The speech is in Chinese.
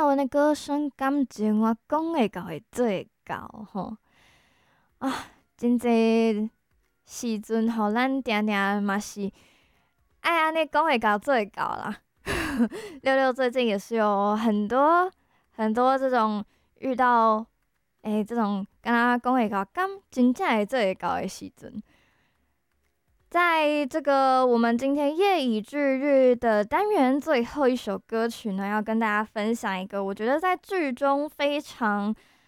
阮的歌声感情，我讲会到会做会到吼。啊，真济时阵，互咱定定嘛是爱安尼讲会到做会到啦。六六最近也是有很多很多这种遇到这种跟他讲会到，敢真正会做会到的时阵。在这个我们今天夜以继日的单元最后一首歌曲呢，要跟大家分享一个我觉得在剧中非常